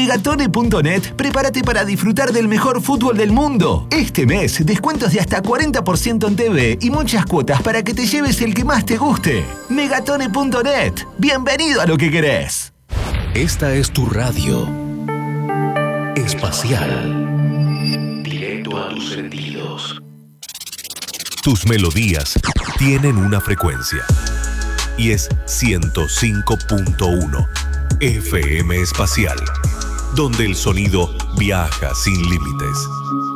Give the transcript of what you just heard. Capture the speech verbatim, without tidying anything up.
Megatone punto net, prepárate para disfrutar del mejor fútbol del mundo. Este mes, descuentos de hasta cuarenta por ciento en T V y muchas cuotas para que te lleves el que más te guste. Megatone punto net. Bienvenido a lo que querés. Esta es tu radio espacial. Directo a tus sentidos. Tus melodías tienen una frecuencia y es ciento cinco punto uno F M Espacial, donde el sonido viaja sin límites.